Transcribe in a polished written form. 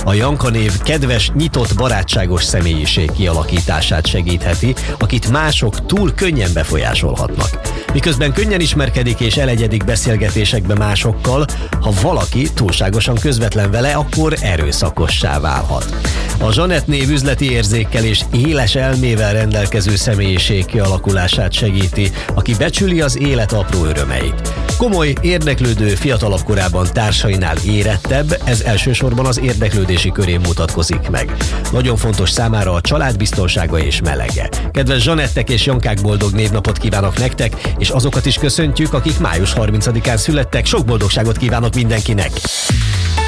A Janka név kedves, nyitott, barátságos személyiség kialakítását segítheti, akit mások túl könnyen befolyásolhatnak. Miközben könnyen ismerkedik és elegyedik beszélgetésekbe másokkal, ha valaki túlságosan közvetlen vele, akkor erőszakossá válhat. A Zsanett név üzleti érzékkel és éles elmével rendelkező személyiség kialakulását segíti, aki becsüli az élet apró örömeit. Komoly, érdeklődő, fiatalabb korában társainál érettebb, ez elsősorban az érdeklődési körén mutatkozik meg. Nagyon fontos számára a család biztonsága és melege. Kedves Zsanettek és Jankák, boldog névnapot kívánok nektek, és azokat is köszöntjük, akik május 30-án születtek. Sok boldogságot kívánok mindenkinek!